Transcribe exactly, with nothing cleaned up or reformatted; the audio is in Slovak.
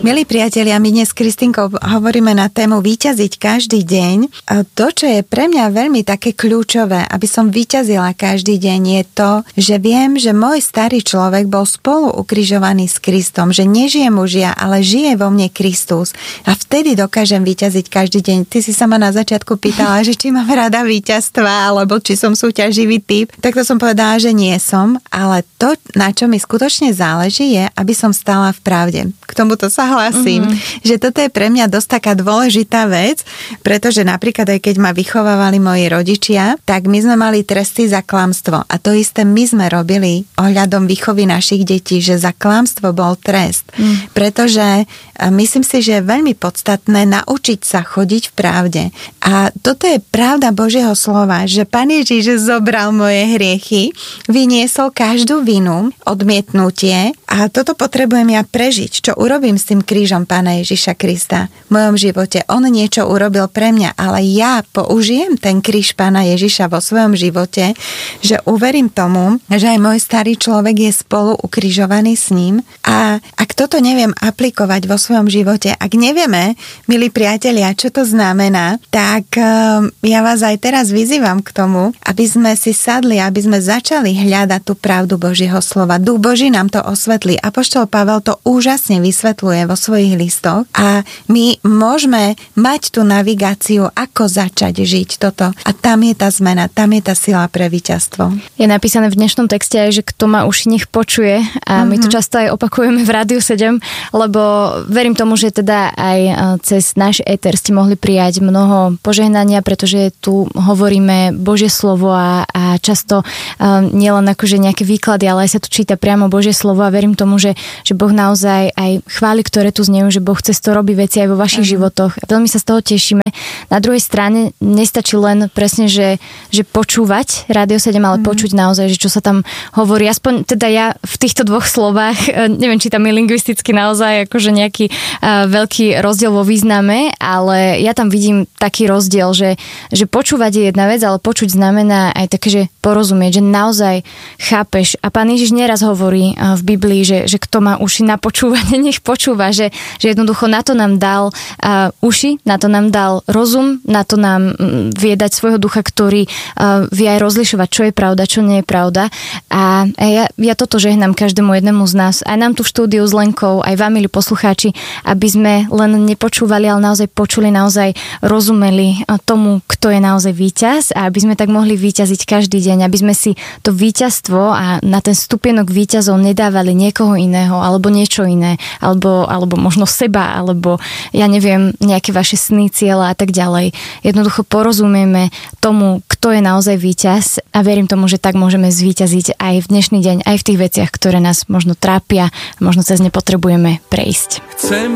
Milí priatelia, my dnes s Kristínkou hovoríme na tému víťaziť každý deň. A to, čo je pre mňa veľmi také kľúčové, aby som víťazila každý deň, je to, že viem, že môj starý človek bol spolu ukrižovaný s Kristom, že nežijem už ja, ale žije vo mne Kristus. A vtedy dokážem víťaziť každý deň. Ty si sa ma na začiatku pýtala, že či mám rada víťazstva, alebo či som súťaživý typ. Tak to som povedala, že nie som, ale to, na čo mi skutočne záleží, je, aby som stála v pravde. K tomuto sa hlasím, mm-hmm. že toto je pre mňa dosť taká dôležitá vec, pretože napríklad aj keď ma vychovávali moji rodičia, tak my sme mali tresty za klamstvo. A to isté my sme robili ohľadom výchovy našich detí, že za klamstvo bol trest. Mm. Pretože myslím si, že je veľmi podstatné naučiť sa chodiť v pravde. A toto je pravda Božieho slova, že Pán Ježiš zobral moje hriechy, vyniesol každú vinu, odmietnutie a toto potrebujem ja prežiť. Čo urobím s tým krížom Pána Ježiša Krista v mojom živote? On niečo urobil pre mňa, ale ja použijem ten kríž Pána Ježiša vo svojom živote, že uverím tomu, že aj môj starý človek je spolu ukrižovaný s ním a ak toto neviem aplikovať vo svojom živote, ak nevieme, milí priatelia, čo to znamená, tak ja vás aj teraz vyzývam k tomu, aby sme si sadli, aby sme začali hľadať tú pravdu Božieho slova. Duch Boží nám to osvetlí. Apoštol Pavel to úžasne vysvetľuje vo svojich listoch a my môžeme mať tú navigáciu, ako začať žiť toto. A tam je tá zmena, tam je tá sila pre víťazstvo. Je napísané v dnešnom texte aj, že kto má uši, nech počuje a my to často aj opakujeme v Rádiu sedem, lebo verím tomu, že teda aj cez náš éter ste mohli prijať mnoho požehnania, pretože tu hovoríme Božie slovo a, a často um, nielen akože nejaké výklady, ale aj sa tu číta priamo Božie slovo a verím tomu, že, že Boh naozaj aj chvály, ktoré tu znejú, že Boh chce to robiť veci aj vo vašich uh-huh. životoch. A veľmi sa z toho tešíme. Na druhej strane nestačí len presne, že, že počúvať Rádio sedem, ale uh-huh. počuť naozaj, že čo sa tam hovorí. Aspoň teda ja v týchto dvoch slovách, neviem, či tam je lingvisticky naozaj akože nejaký uh, veľký rozdiel vo význame, ale ja tam vidím taký rozdiel, že, že počúvať je jedna vec, ale počuť znamená aj také, že porozumieť, že naozaj chápeš. A Pán Ježiš nieraz hovorí uh, v Biblii, že, že kto má uši na počúvanie, nech počúva, že, že jednoducho na to nám dal uh, uši, na to nám dal rozum, na to nám um, vie dať svojho ducha, ktorý uh, vie aj rozlišovať, čo je pravda, čo nie je pravda. A, a ja, ja toto žehnám každému jednému z nás, aj nám tu v štúdiu s Lenkou, aj vám, milí poslucháči, aby sme len nepočúvali, ale naozaj počuli, naozaj rozumeli tomu, kto je naozaj víťaz a aby sme tak mohli víťaziť každý deň, aby sme si to víťazstvo a na ten stupienok víťazov nedávali niekoho iného, alebo niečo iné, alebo, alebo možno seba, alebo ja neviem, nejaké vaše sny, cieľa a tak ďalej. Jednoducho porozumieme tomu, kto je naozaj víťaz a verím tomu, že tak môžeme zvíťaziť aj v dnešný deň, aj v tých veciach, ktoré nás možno trápia a možno cez ne potrebujeme prejsť. Chcem